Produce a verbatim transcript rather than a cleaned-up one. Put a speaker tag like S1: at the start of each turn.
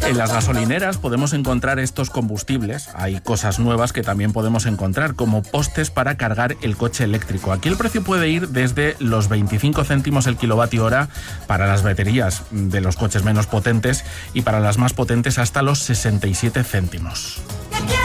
S1: En las gasolineras podemos encontrar estos combustibles. Hay cosas nuevas que también podemos encontrar, como postes para cargar el coche eléctrico. Aquí el precio puede ir desde los veinticinco céntimos el kilovatio hora para las baterías de los coches menos potentes y para las más potentes hasta los sesenta y siete céntimos.